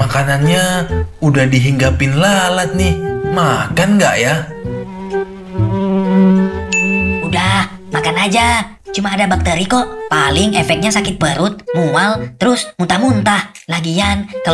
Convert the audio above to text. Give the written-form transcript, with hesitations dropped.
Makanannya udah dihinggapin lalat nih. Makan nggak ya? Udah, makan aja. Cuma ada bakteri kok. Paling efeknya sakit perut, mual, terus muntah-muntah. Lagian, kalau